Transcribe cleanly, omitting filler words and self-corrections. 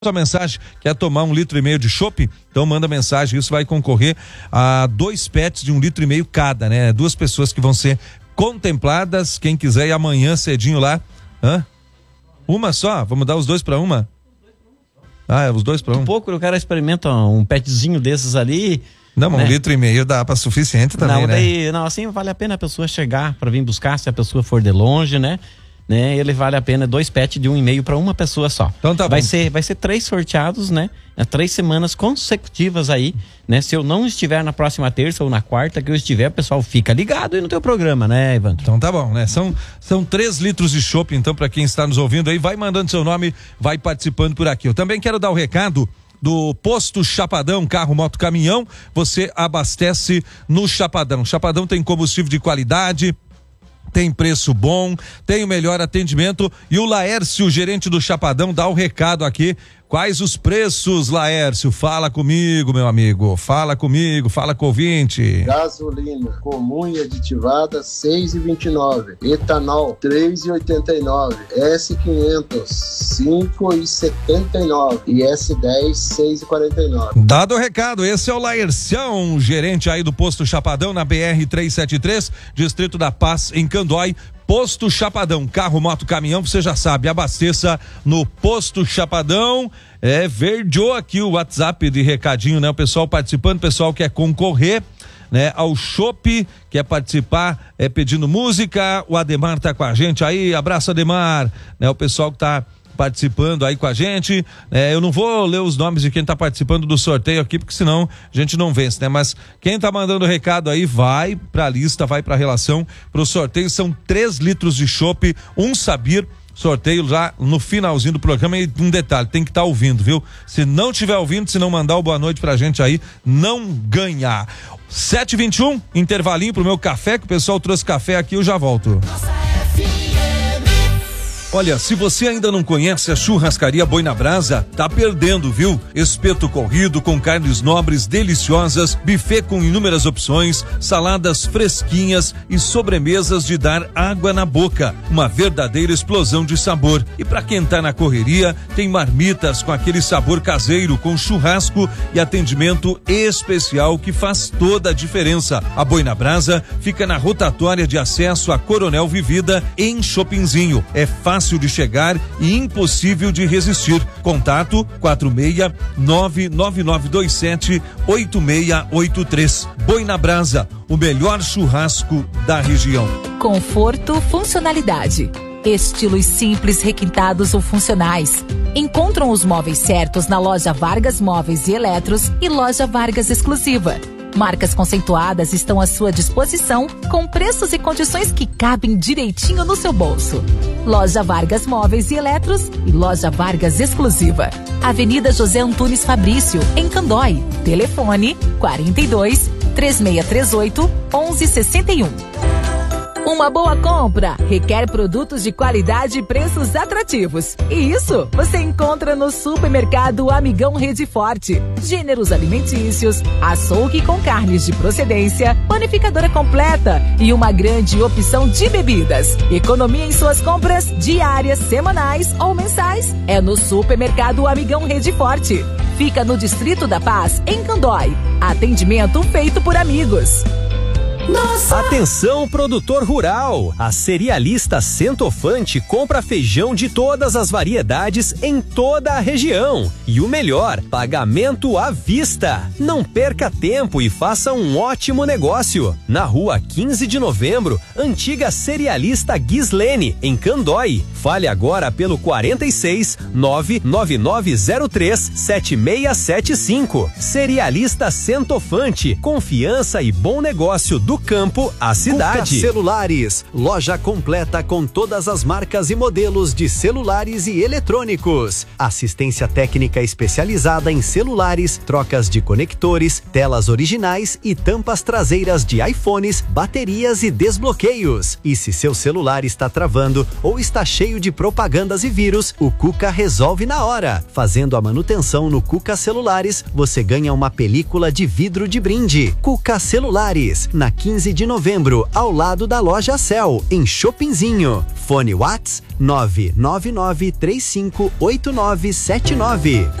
Sua mensagem, quer tomar 1,5 litro de chopp? Então manda mensagem, isso vai concorrer a 2 pets de 1,5 litro cada, né? 2 pessoas que vão ser contempladas, quem quiser ir amanhã cedinho lá. Uma só? Vamos dar os 2 para uma? Os 2 para um. Pouco, o cara experimenta um petzinho desses ali. Não, mas 1,5 litro dá para suficiente também, né? Não, assim vale a pena a pessoa chegar para vir buscar, se a pessoa for de longe, né? Ele vale a pena 2 pets de 1,5 para uma pessoa só. Então tá bom. Vai ser 3 sorteados, né? 3 semanas consecutivas aí, né? Se eu não estiver na próxima terça ou na quarta que eu estiver, o pessoal fica ligado aí no teu programa, né, Evandro? Então tá bom, né? São 3 litros de chopp, então, para quem está nos ouvindo aí, vai mandando seu nome, vai participando por aqui. Eu também quero dar o recado do Posto Chapadão, carro, moto, caminhão. Você abastece no Chapadão. Chapadão tem combustível de qualidade, tem preço bom, tem o melhor atendimento e o Laércio, gerente do Chapadão, dá o recado aqui. Quais os preços, Laércio? Fala comigo, meu amigo. Fala comigo, fala com o ouvinte. Gasolina comum e aditivada, R$ 6,29. Etanol, R$ 3,89. S500, R$ 5,79. E S10, R$ 6,49. Dado o recado, esse é o Laercião, gerente aí do Posto Chapadão, na BR-373, Distrito da Paz, em Candói. Posto Chapadão, carro, moto, caminhão, você já sabe, abasteça no Posto Chapadão. Verdeou aqui o WhatsApp de recadinho, né? O pessoal participando, o pessoal quer concorrer, né, ao chopp, quer participar, pedindo música. O Ademar tá com a gente aí, abraço, Ademar, né? O pessoal que tá participando aí com a gente, eu não vou ler os nomes de quem tá participando do sorteio aqui, porque senão a gente não vence, né? Mas quem tá mandando recado aí, vai pra lista, vai pra relação, pro sorteio. São 3 litros de chopp, um Sabir, sorteio já no finalzinho do programa. E um detalhe, tem que estar ouvindo, viu? Se não tiver ouvindo, se não mandar o boa noite pra gente aí, não ganhar. 7h21, intervalinho pro meu café, que o pessoal trouxe café aqui, eu já volto. Olha, se você ainda não conhece a Churrascaria Boi na Brasa, tá perdendo, viu? Espeto corrido com carnes nobres deliciosas, buffet com inúmeras opções, saladas fresquinhas e sobremesas de dar água na boca. Uma verdadeira explosão de sabor. E pra quem tá na correria, tem marmitas com aquele sabor caseiro, com churrasco e atendimento especial que faz toda a diferença. A Boi na Brasa fica na rotatória de acesso a Coronel Vivida, em Chopinzinho. É fácil de chegar e impossível de resistir. Contato 46-99927-8683. Boi na Brasa, o melhor churrasco da região. Conforto, funcionalidade. Estilos simples, requintados ou funcionais. Encontram os móveis certos na loja Vargas Móveis e Eletros e loja Vargas Exclusiva. Marcas conceituadas estão à sua disposição, com preços e condições que cabem direitinho no seu bolso. Loja Vargas Móveis e Eletros e Loja Vargas Exclusiva. Avenida José Antunes Fabrício, em Candói. Telefone 42-3638-1161. Uma boa compra requer produtos de qualidade e preços atrativos. E isso você encontra no Supermercado Amigão Rede Forte. Gêneros alimentícios, açougue com carnes de procedência, panificadora completa e uma grande opção de bebidas. Economia em suas compras diárias, semanais ou mensais é no Supermercado Amigão Rede Forte. Fica no Distrito da Paz, em Candói. Atendimento feito por amigos. Nossa. Atenção, produtor rural! A Cerealista Centofante compra feijão de todas as variedades em toda a região. E o melhor, pagamento à vista. Não perca tempo e faça um ótimo negócio. Na rua 15 de novembro, antiga Cerealista Gislene, em Candói. Fale agora pelo 46-99903-7675. Cerealista Centofante, confiança e bom negócio do campo à cidade. Cuca Celulares, loja completa com todas as marcas e modelos de celulares e eletrônicos. Assistência técnica especializada em celulares, trocas de conectores, telas originais e tampas traseiras de iPhones, baterias e desbloqueios. E se seu celular está travando ou está cheio cheio de propagandas e vírus, o Cuca resolve na hora. Fazendo a manutenção no Cuca Celulares, você ganha uma película de vidro de brinde. Cuca Celulares, na 15 de novembro, ao lado da loja Cell, em Chopinzinho. Fone Whats 999358979.